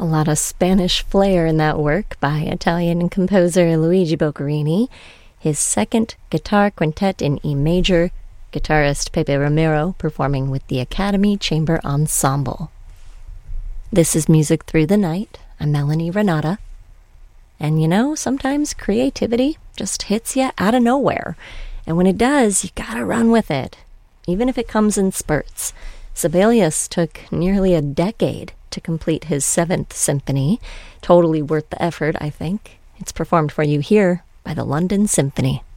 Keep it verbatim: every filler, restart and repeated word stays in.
A lot of Spanish flair in that work by Italian composer Luigi Boccherini. His second guitar quintet in E major, guitarist Pepe Romero performing with the Academy Chamber Ensemble. This is Music Through the Night. I'm Melanie Renata. And you know, sometimes creativity just hits you out of nowhere. And when it does, you gotta run with it, even if it comes in spurts. Sibelius took nearly a decade to complete his seventh symphony. Totally worth the effort, I think. It's performed for you here by the London Symphony.